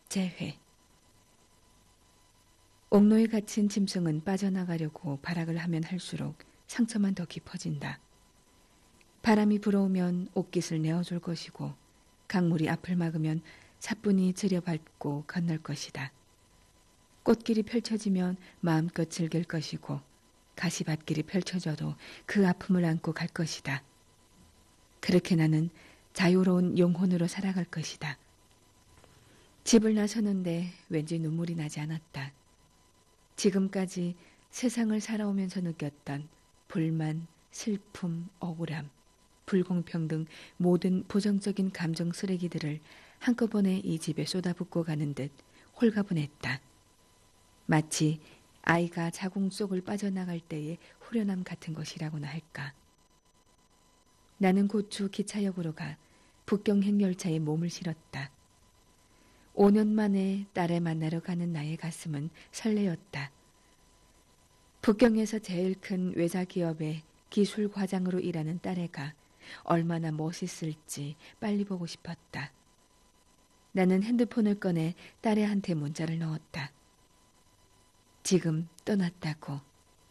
재회. 옥로에 갇힌 짐승은 빠져나가려고 발악을 하면 할수록 상처만 더 깊어진다. 바람이 불어오면 옷깃을 내어줄 것이고 강물이 앞을 막으면 사뿐히 들여밟고 건널 것이다. 꽃길이 펼쳐지면 마음껏 즐길 것이고 가시밭길이 펼쳐져도 그 아픔을 안고 갈 것이다. 그렇게 나는 자유로운 영혼으로 살아갈 것이다. 집을 나서는데 왠지 눈물이 나지 않았다. 지금까지 세상을 살아오면서 느꼈던 불만, 슬픔, 억울함, 불공평 등 모든 부정적인 감정 쓰레기들을 한꺼번에 이 집에 쏟아붓고 가는 듯 홀가분했다. 마치 아이가 자궁 속을 빠져나갈 때의 후련함 같은 것이라고나 할까. 나는 고추 기차역으로 가 북경행 열차에 몸을 실었다. 5년 만에 딸을 만나러 가는 나의 가슴은 설레었다. 북경에서 제일 큰 외자 기업의 기술 과장으로 일하는 딸애가 얼마나 멋있을지 빨리 보고 싶었다. 나는 핸드폰을 꺼내 딸애한테 문자를 넣었다. 지금 떠났다고.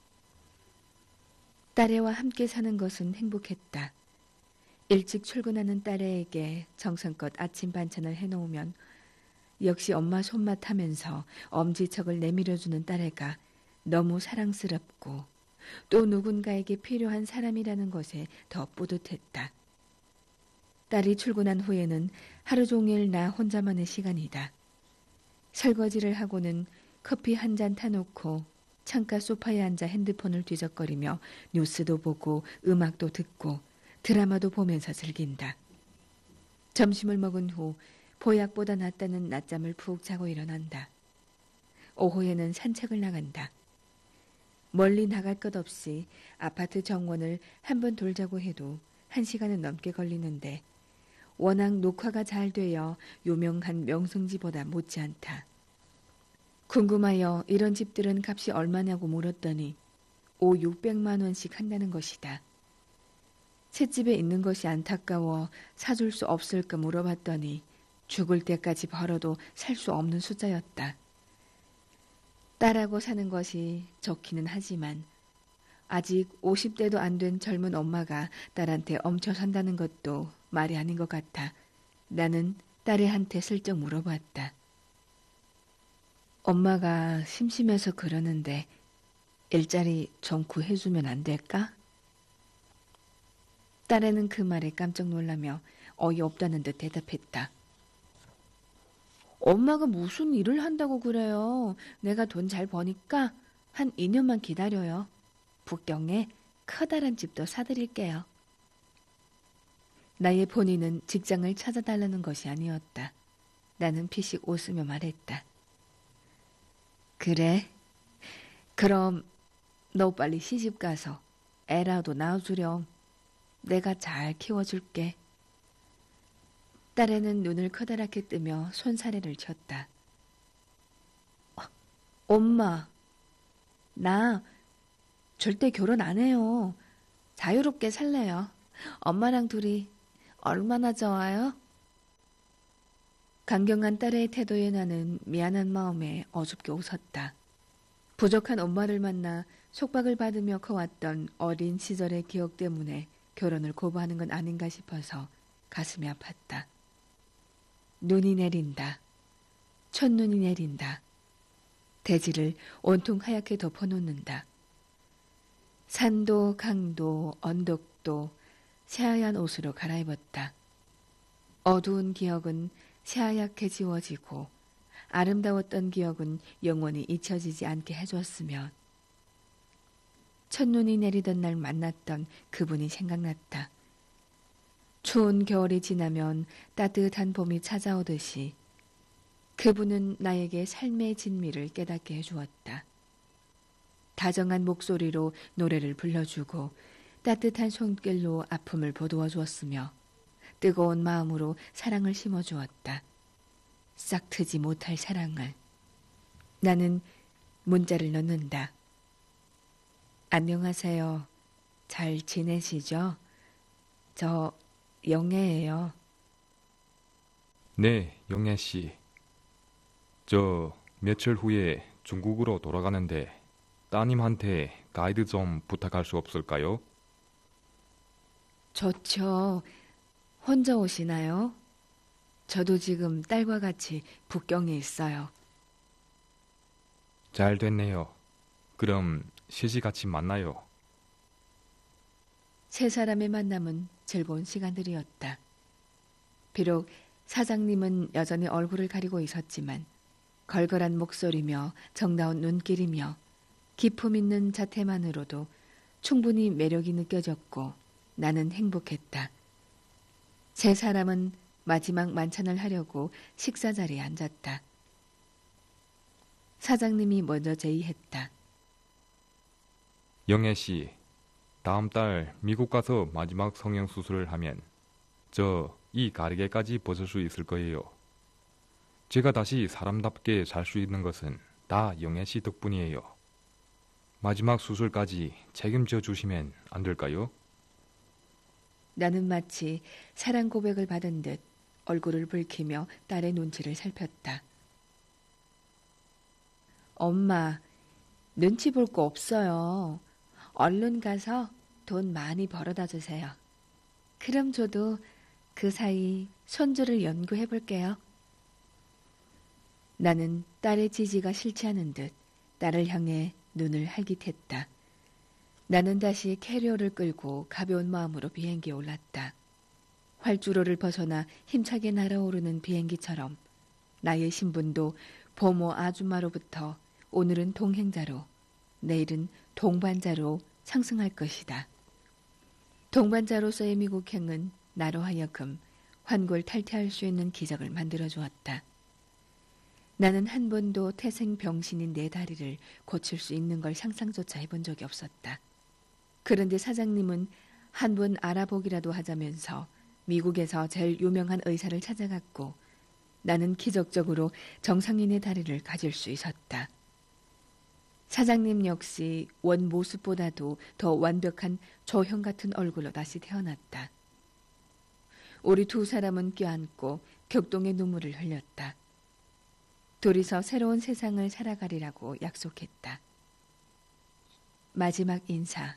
딸애와 함께 사는 것은 행복했다. 일찍 출근하는 딸애에게 정성껏 아침 반찬을 해놓으면 역시 엄마 손맛 하면서 엄지척을 내밀어주는 딸애가 너무 사랑스럽고 또 누군가에게 필요한 사람이라는 것에 더 뿌듯했다. 딸이 출근한 후에는 하루 종일 나 혼자만의 시간이다. 설거지를 하고는 커피 한 잔 타놓고 창가 소파에 앉아 핸드폰을 뒤적거리며 뉴스도 보고 음악도 듣고 드라마도 보면서 즐긴다. 점심을 먹은 후 보약보다 낫다는 낮잠을 푹 자고 일어난다. 오후에는 산책을 나간다. 멀리 나갈 것 없이 아파트 정원을 한번 돌자고 해도 1시간은 넘게 걸리는데 워낙 녹화가 잘 되어 유명한 명승지보다 못지않다. 궁금하여 이런 집들은 값이 얼마냐고 물었더니 600만 원씩 한다는 것이다. 셋집에 있는 것이 안타까워 사줄 수 없을까 물어봤더니 죽을 때까지 벌어도 살 수 없는 숫자였다. 딸하고 사는 것이 좋기는 하지만 아직 50대도 안 된 젊은 엄마가 딸한테 엄쳐 산다는 것도 말이 아닌 것 같아 나는 딸애한테 슬쩍 물어봤다. 엄마가 심심해서 그러는데 일자리 좀 구해주면 안 될까? 딸애는 그 말에 깜짝 놀라며 어이없다는 듯 대답했다. 엄마가 무슨 일을 한다고 그래요. 내가 돈 잘 버니까 한 2년만 기다려요. 북경에 커다란 집도 사드릴게요. 나의 본인은 직장을 찾아달라는 것이 아니었다. 나는 피식 웃으며 말했다. 그래? 그럼 너 빨리 시집가서 애라도 낳아주렴. 내가 잘 키워줄게. 딸애는 눈을 커다랗게 뜨며 손사래를 쳤다. 엄마, 나 절대 결혼 안 해요. 자유롭게 살래요. 엄마랑 둘이 얼마나 좋아요? 강경한 딸의 태도에 나는 미안한 마음에 어줍게 웃었다. 부족한 엄마를 만나 속박을 받으며 커왔던 어린 시절의 기억 때문에 결혼을 고부하는 건 아닌가 싶어서 가슴이 아팠다. 눈이 내린다. 첫눈이 내린다. 대지를 온통 하얗게 덮어놓는다. 산도 강도 언덕도 새하얀 옷으로 갈아입었다. 어두운 기억은 새하얗게 지워지고 아름다웠던 기억은 영원히 잊혀지지 않게 해줬으면. 첫눈이 내리던 날 만났던 그분이 생각났다. 추운 겨울이 지나면 따뜻한 봄이 찾아오듯이 그분은 나에게 삶의 진미를 깨닫게 해주었다. 다정한 목소리로 노래를 불러주고 따뜻한 손길로 아픔을 보듬어 주었으며 뜨거운 마음으로 사랑을 심어주었다. 싹트지 못할 사랑을. 나는 문자를 넣는다. 안녕하세요. 잘 지내시죠? 저 영애예요. 네, 영애 씨. 저 며칠 후에 중국으로 돌아가는데 따님한테 가이드 좀 부탁할 수 없을까요? 좋죠. 혼자 오시나요? 저도 지금 딸과 같이 북경에 있어요. 잘 됐네요. 그럼 시시같이 만나요. 세 사람의 만남은 즐거운 시간들이었다. 비록 사장님은 여전히 얼굴을 가리고 있었지만 걸걸한 목소리며 정다운 눈길이며 기품 있는 자태만으로도 충분히 매력이 느껴졌고 나는 행복했다. 세 사람은 마지막 만찬을 하려고 식사 자리에 앉았다. 사장님이 먼저 제의했다. 영애 씨, 다음 달 미국 가서 마지막 성형 수술을 하면 저 이 가르개까지 벗을 수 있을 거예요. 제가 다시 사람답게 살 수 있는 것은 다 영애 씨 덕분이에요. 마지막 수술까지 책임져 주시면 안 될까요? 나는 마치 사랑 고백을 받은 듯 얼굴을 붉히며 딸의 눈치를 살폈다. 엄마, 눈치 볼 거 없어요. 얼른 가서 돈 많이 벌어다 주세요. 그럼 저도 그 사이 손주를 연구해 볼게요. 나는 딸의 지지가 싫지 않은 듯 딸을 향해 눈을 활깃했다. 나는 다시 캐리어를 끌고 가벼운 마음으로 비행기에 올랐다. 활주로를 벗어나 힘차게 날아오르는 비행기처럼 나의 신분도 보모 아줌마로부터 오늘은 동행자로, 내일은 동반자로 상승할 것이다. 동반자로서의 미국행은 나로 하여금 환골탈태할 수 있는 기적을 만들어 주었다. 나는 한 번도 태생병신인 내 다리를 고칠 수 있는 걸 상상조차 해본 적이 없었다. 그런데 사장님은 한 번 알아보기라도 하자면서 미국에서 제일 유명한 의사를 찾아갔고 나는 기적적으로 정상인의 다리를 가질 수 있었다. 사장님 역시 원 모습보다도 더 완벽한 조형 같은 얼굴로 다시 태어났다. 우리 두 사람은 껴안고 격동의 눈물을 흘렸다. 둘이서 새로운 세상을 살아가리라고 약속했다. 마지막 인사.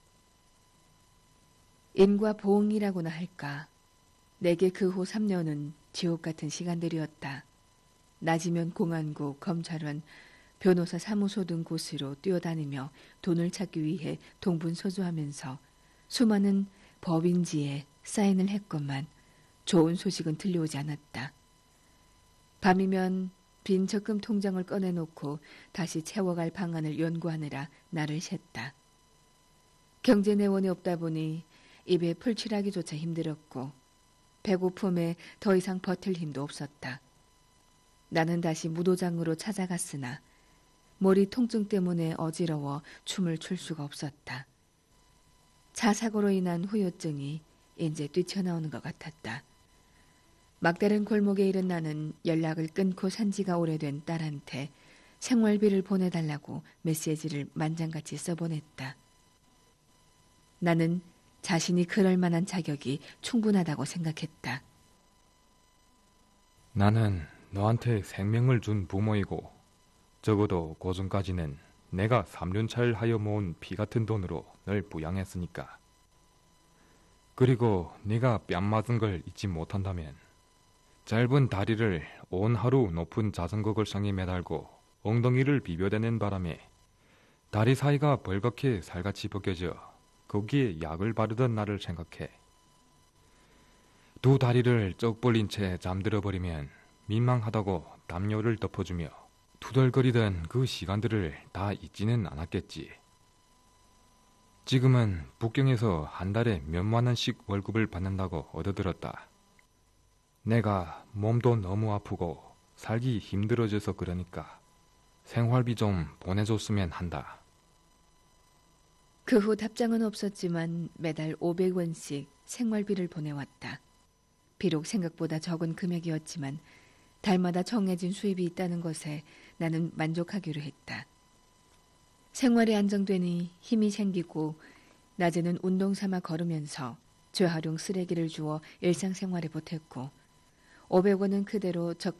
인과 보응이라고나 할까. 내게 그 후 3년은 지옥 같은 시간들이었다. 낮이면 공안국, 검찰원, 변호사 사무소 등 곳으로 뛰어다니며 돈을 찾기 위해 동분서주하면서 수많은 법인지에 사인을 했건만 좋은 소식은 들려오지 않았다. 밤이면 빈 적금 통장을 꺼내놓고 다시 채워갈 방안을 연구하느라 나를 샜다. 경제내원이 없다 보니 입에 풀칠하기조차 힘들었고 배고픔에 더 이상 버틸 힘도 없었다. 나는 다시 무도장으로 찾아갔으나 머리 통증 때문에 어지러워 춤을 출 수가 없었다. 차 사고로 인한 후유증이 이제 뛰쳐나오는 것 같았다. 막다른 골목에 이른 나는 연락을 끊고 산 지가 오래된 딸한테 생활비를 보내달라고 메시지를 만장같이 써보냈다. 나는 자신이 그럴 만한 자격이 충분하다고 생각했다. 나는 너한테 생명을 준 부모이고 적어도 고전까지는 내가 3년차를 하여 모은 피 같은 돈으로 널 부양했으니까. 그리고 네가 뺨 맞은 걸 잊지 못한다면 짧은 다리를 온 하루 높은 자전거 걸상에 매달고 엉덩이를 비벼대는 바람에 다리 사이가 벌겋게 살같이 벗겨져 거기에 약을 바르던 나를 생각해. 두 다리를 쩍 벌린 채 잠들어 버리면 민망하다고 담요를 덮어주며 투덜거리던 그 시간들을 다 잊지는 않았겠지. 지금은 북경에서 한 달에 몇만 원씩 월급을 받는다고 얻어들었다. 내가 몸도 너무 아프고 살기 힘들어져서 그러니까 생활비 좀 보내줬으면 한다. 그 후 답장은 없었지만 매달 500원씩 생활비를 보내왔다. 비록 생각보다 적은 금액이었지만 달마다 정해진 수입이 있다는 것에 나는 만족하기로 했다. 생활이 안정되니 힘이 생기고 낮에는 운동 삼아 걸으면서 재활용 쓰레기를 주워 일상생활에 보탰고 500원은 그대로 적금